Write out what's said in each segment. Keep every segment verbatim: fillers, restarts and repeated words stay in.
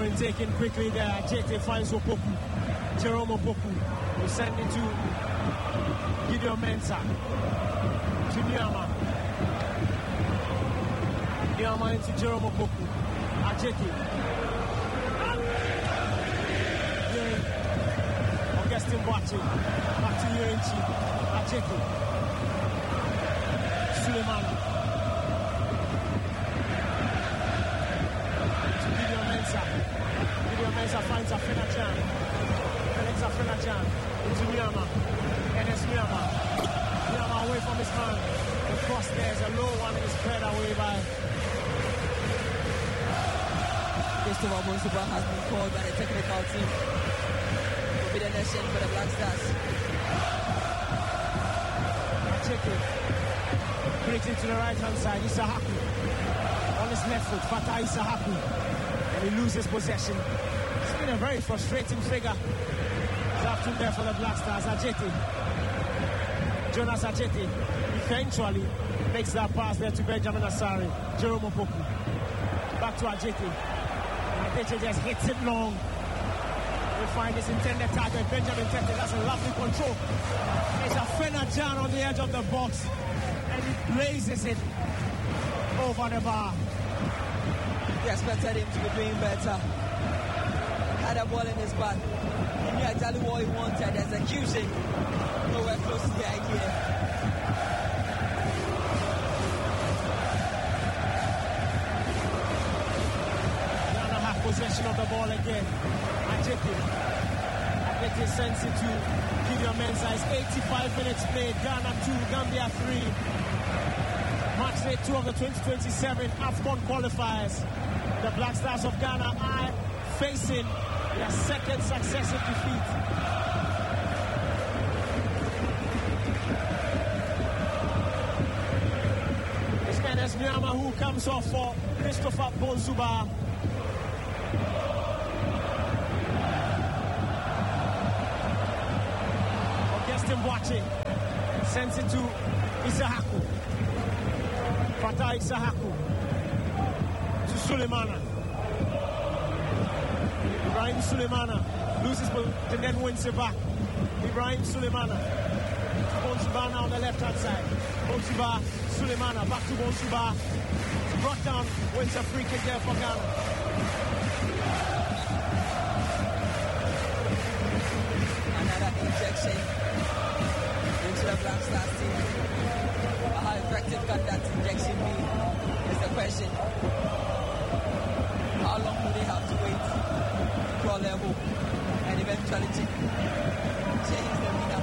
been taken quickly there. J T finds Opoku. Jerome Opoku will send it to Gideon Mensah. To Nyama. Nyama into Jerome Opoku. Ajeti. Augustine Boache. Back to Yerenchi. Ajeti. Sulemana. To Gideon Mensah. Gideon Mensah finds Afena Jan. Felix Afena Jan. Into Nyama. Enes Nyama. Nyama away from his man. The cross there is a low one and is cleared away by Christopher Bonsuba has been called by the technical team to be the nation for the Black Stars. Acheke breaks into the right hand side. Isahaku on his left foot. Fatah Isahaku, and he loses possession. It's been a very frustrating figure this afternoon there for the Black Stars. Ajeti, Jonas Ajeti eventually makes that pass there to Benjamin Asare. Jerome Opoku back to Ajeti. Ajeti just hits it long. We find his intended target, Benjamin Tete. That's a lovely control. It's a Fena Jan on the edge of the box, and he blazes it over the bar. He expected him to be doing better. Had a ball in his back. He knew exactly what he wanted. Execution nowhere close to the idea. Possession of the ball again. Ajeti. Ajeti sends it to Gideon Mensah. It's eighty-five minutes played. Ghana two, Gambia three. Match day two of the twenty twenty-seven AFCON qualifiers. The Black Stars of Ghana are facing their second successive defeat. It's Enes Nyama who comes off for Christopher Bonsuba. Watching, sends it to Isahaku. Fatah Isahaku to Sulemana. Ibrahim Sulemana loses and then wins it back. Ibrahim Sulemana to Bonsuba now on the left hand side. Bonsuba, Sulemana back to Bonsuba. Brought down, wins a free kick there for Ghana. Another injection into the Black Stars team. How effective can that injection be is the question. How long do they have to wait to a level and eventually change the winner?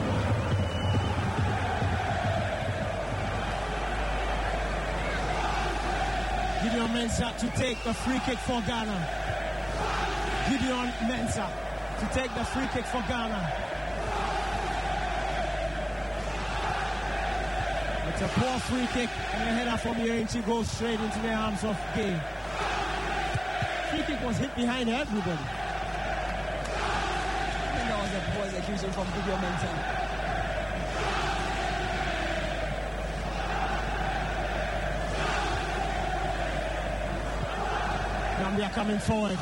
Gideon Mensah to take the free kick for Ghana. Gideon Mensah to take the free kick for Ghana. It's a poor free kick, and the header from Yerenchi goes straight into the arms of Gay. Free kick was hit behind everybody. I think that was a poor execution from Gideon Mensah. Gambia coming forward.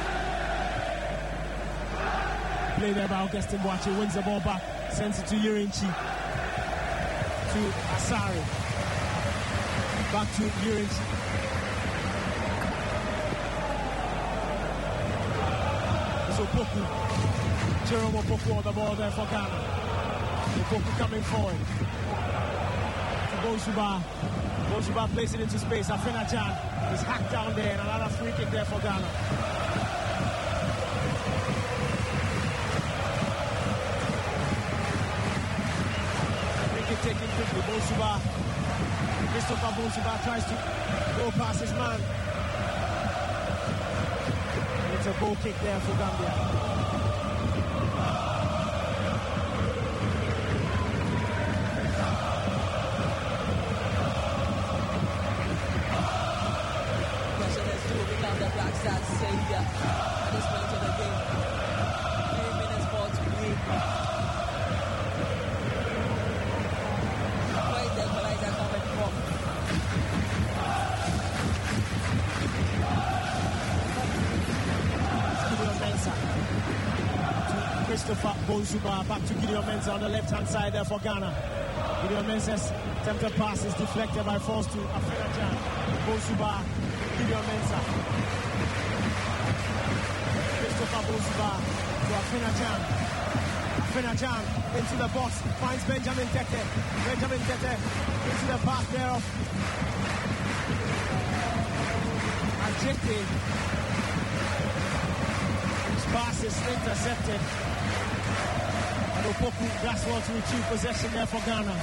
Play there by Augustine Boache, wins the ball back, sends it to Yerenchi. To Asare. Back to Yerenchi. So Opoku. Jerome Opoku on the ball there for Ghana. Opoku coming forward. To Bonsuba. Bonsuba plays it into space. Afena Jan is hacked down there, and another free kick there for Ghana. Taking quickly, Bonsuba. Christopher Bonsuba tries to go past his man. And it's a goal kick there for Gambia. Question is to become the Black Stars savior at this point of the game. Three minutes more to play. Christopher Bonsuba back to Gideon Mensah on the left-hand side there for Ghana. Gideon Mensah's attempted pass is deflected by force to Afena-Gyan. Bonsuba, Gideon Mensah. Christopher Bonsuba to Afena-Gyan. Afena-Gyan into the box, finds Benjamin Tete. Benjamin Tete into the pass there of Ajete. His pass is intercepted. And Opoku Gaswell to retrieve possession there for Ghana.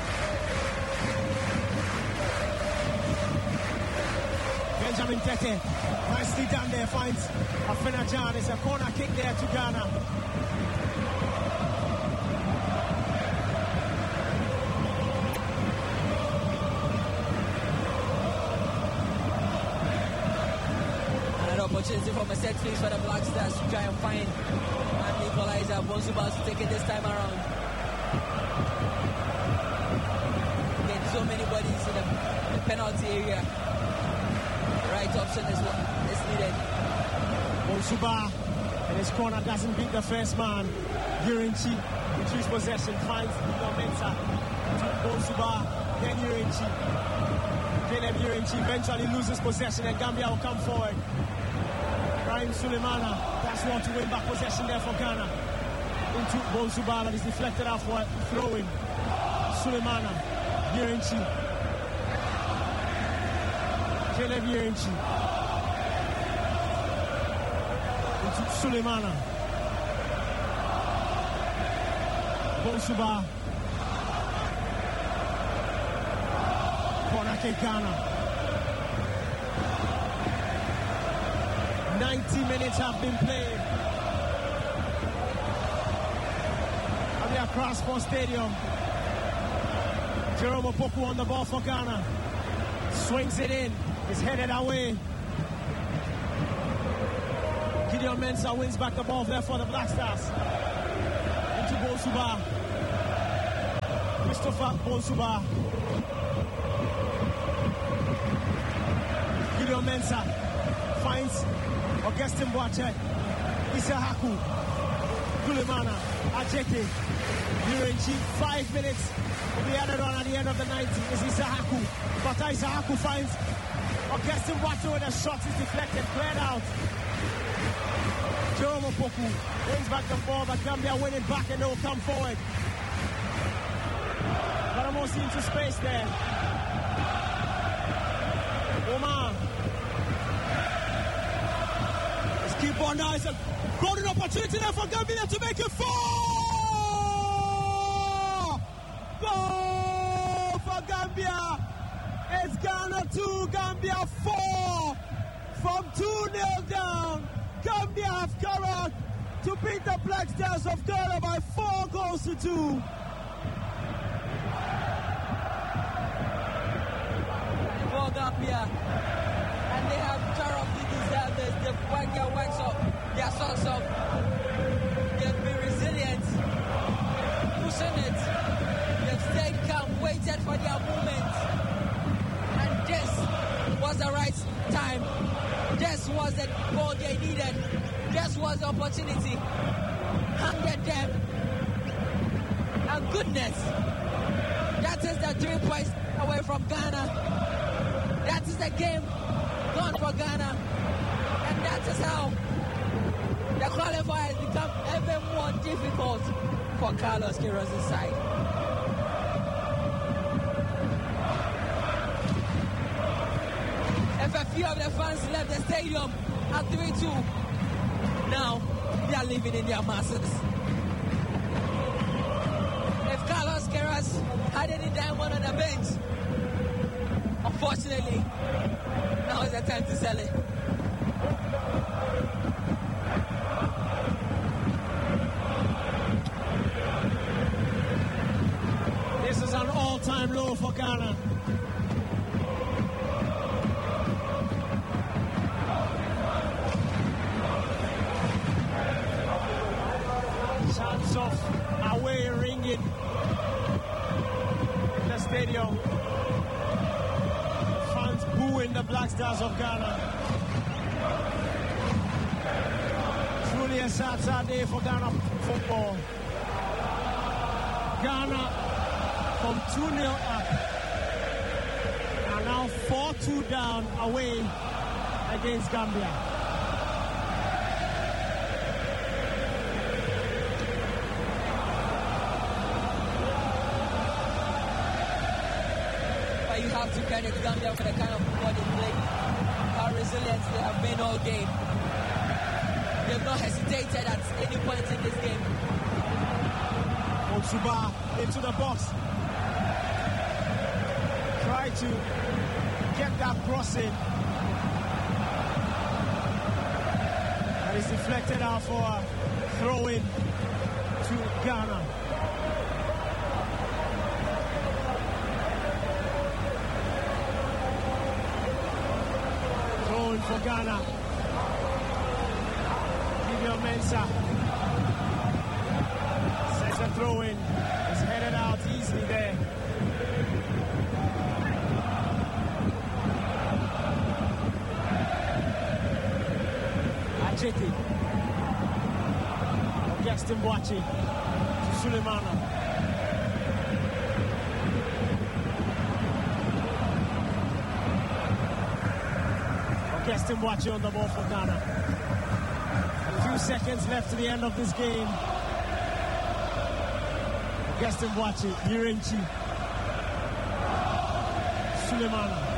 Benjamin Tete nicely down there, finds Afena-Gyan. It's a corner kick there to Ghana. Opportunity from a set piece for the Black Stars to try and find an equalizer. Bonsuba to take it this time around. Again, so many bodies in the, the penalty area. The right option is what is needed. Bonsuba and his corner doesn't beat the first man. Yurinchi retrieves possession, finds Gideon Mensah to Bonsuba, then Yurinchi. Caleb Yurinchi eventually loses possession and Gambia will come forward. Ryan Sulemana, that's one to win back possession there for Ghana. Into Bonsuba, that is deflected off for throwing. Sulemana, Yurinchi. Caleb Yurinchi. Into Sulemana. Bonsuba. Corner kick Ghana. ninety minutes have been played. At the Accra Sports Stadium. Jerome Opoku on the ball for Ghana. Swings it in. Is headed away. Gideon Mensah wins back the ball there for the Black Stars. Into Bonsuba. Christopher Bonsuba. Gideon Mensah finds Augustin Boateng, Isahaku, Kulemana, Ajete, Yurinchi. Five minutes will be added on at the end of the ninety. Is Isahaku, but Isahaku finds Augustin Boateng with a shot is deflected, cleared out. Jerome Opoku wins back the ball, but Gambia win it back and they will come forward. Baramosi into space there. Omar. Keep on now. It's a golden opportunity there for Gambia to make it four! Goal for Gambia! It's Ghana two, Gambia four! From two nil down, Gambia have covered to beat the Black Stars of Ghana by four goals to two. For Gambia. And they have thoroughly deserved this. They've worked their works up, their socks up. They've been resilient, pushing it. They've stayed calm, waited for their moment. And this was the right time. This was the goal they needed. This was the opportunity. Handed them. And goodness, that is the three points away from Ghana. That is the game gone for Ghana, and that is how the qualifier has become even more difficult for Carlos Queiroz' side. If a few of the fans left the stadium at three two, now they are living in their masses. If Carlos Queiroz had any diamond on the bench, unfortunately, now is the time to sell it. This is an all-time low for Ghana. Chants of away ringing in the stadium. Booing the Black Stars of Ghana. Truly a a sad, sad day for Ghana football. Ghana from two nil up and now four two down away against Gambia. But you have to credit Gambia for the kind of football they play, how resilient they have been all game. They've not hesitated at any point in this game. Otsuba into the box. Try to get that crossing. That is deflected out for a throw-in to Ghana. Throw-in for Ghana. Gideon Mensah sets a throw-in. It's headed out easily there. Achete. Augustin Boachi to Sulemana. Augustin Boachi on the ball for Ghana. A few seconds left to the end of this game. Augustin Boachi, Yirenchi, Sulemana.